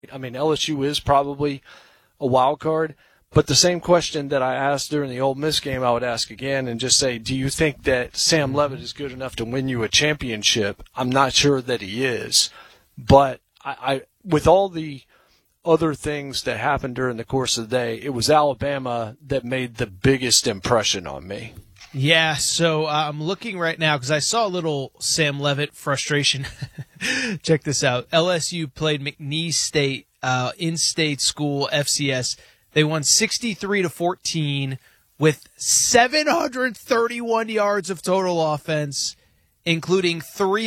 I mean, LSU is probably a wild card, but the same question that I asked during the Ole Miss game, I would ask again and just say, do you think that Sam Leavitt is good enough to win you a championship? I'm not sure that he is, but I with all the other things that happened during the course of the day, it was Alabama that made the biggest impression on me. Yeah, so I'm looking right now because I saw a little Sam Leavitt frustration. Check this out. LSU played McNeese State, in-state school, FCS. They won 63-14 with 731 yards of total offense, including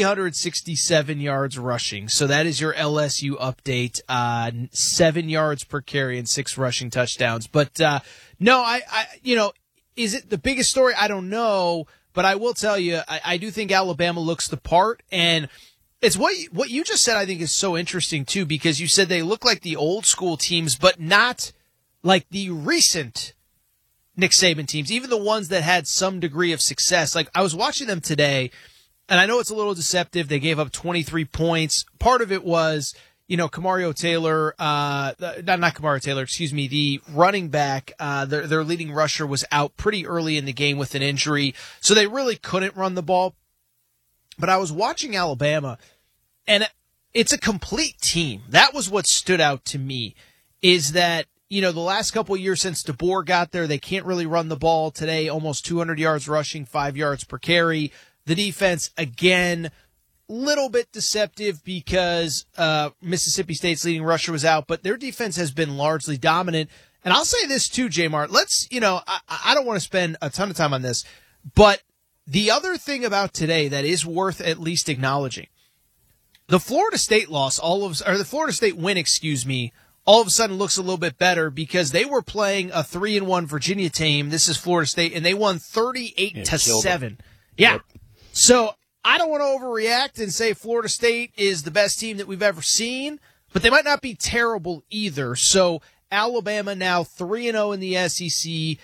367 yards rushing. So that is your LSU update. 7 yards per carry and 6 rushing touchdowns. But no, I is it the biggest story? I don't know, but I will tell you, I do think Alabama looks the part, and it's what you just said. I think is so interesting too, because you said they look like the old school teams, but not like the recent Nick Saban teams, even the ones that had some degree of success. Like I was watching them today, and I know it's a little deceptive. They gave up 23 points. Part of it was, Kamario Taylor, not Kamario Taylor, excuse me, the running back, their leading rusher was out pretty early in the game with an injury, so they really couldn't run the ball. But I was watching Alabama, and it's a complete team. That was what stood out to me, is that, the last couple of years since DeBoer got there, they can't really run the ball. Today, almost 200 yards rushing, 5 yards per carry. The defense, again, little bit deceptive because Mississippi State's leading rusher was out, but their defense has been largely dominant. And I'll say this too, J-Mart. I don't want to spend a ton of time on this, but the other thing about today that is worth at least acknowledging, the Florida State the Florida State win, all of a sudden looks a little bit better because they were playing a 3-1 Virginia team. This is Florida State, and they won 38-7. Yeah. Yep. So I don't want to overreact and say Florida State is the best team that we've ever seen, but they might not be terrible either. So Alabama now 3-0 in the SEC,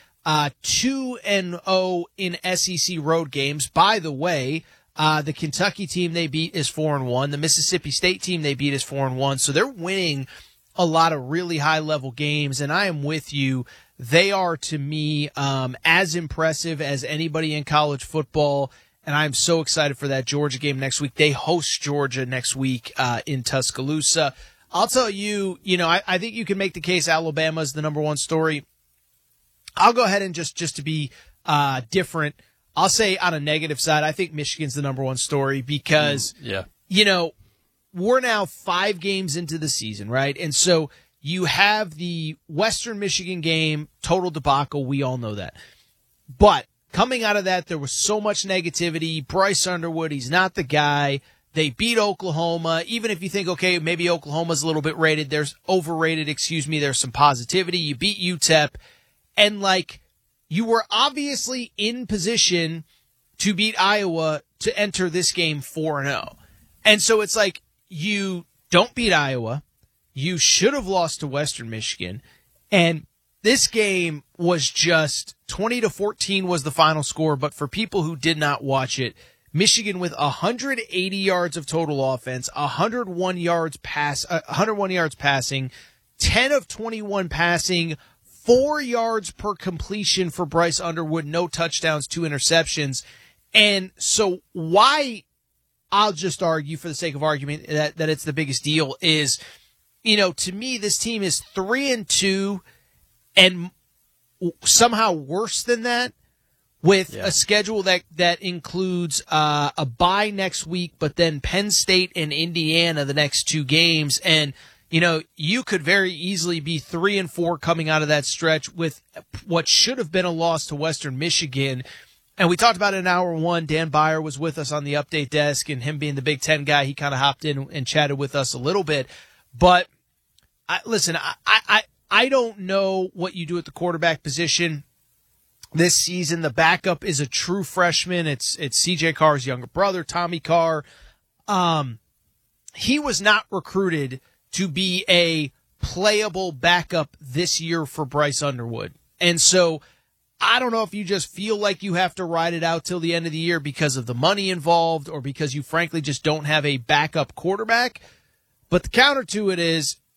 2-0 in SEC road games. By the way, the Kentucky team they beat is 4-1. The Mississippi State team they beat is 4-1. So they're winning a lot of really high-level games, and I am with you. They are, to me, as impressive as anybody in college football, and I'm so excited for that Georgia game next week. They host Georgia next week in Tuscaloosa. I'll tell you, I think you can make the case Alabama's the number one story. I'll go ahead and just to be different, I'll say on a negative side, I think Michigan's the number one story because, we're now 5 games into the season, right? And so you have the Western Michigan game, total debacle. We all know that. But coming out of that, there was so much negativity. Bryce Underwood, he's not the guy. They beat Oklahoma. Even if you think, okay, maybe Oklahoma's a little bit overrated, there's some positivity. You beat UTEP. And you were obviously in position to beat Iowa to enter this game 4-0. And so it's like, you don't beat Iowa. You should have lost to Western Michigan. And this game was just 20-14 was the final score. But for people who did not watch it, Michigan with 180 yards of total offense, 101 yards passing, 10 of 21 passing, 4 yards per completion for Bryce Underwood, no touchdowns, 2 interceptions. And so why I'll just argue for the sake of argument that it's the biggest deal is, to me, this team is 3-2 and somehow worse than that with a schedule that includes a bye next week, but then Penn State and Indiana the next 2 games. And, you could very easily be 3-4 coming out of that stretch with what should have been a loss to Western Michigan. And we talked about it in hour 1. Dan Byer was with us on the update desk, and him being the Big Ten guy, he kind of hopped in and chatted with us a little bit. But I don't know what you do at the quarterback position this season. The backup is a true freshman. It's CJ Carr's younger brother, Tommy Carr. He was not recruited to be a playable backup this year for Bryce Underwood. And so I don't know if you just feel like you have to ride it out till the end of the year because of the money involved or because you frankly just don't have a backup quarterback. But the counter to it is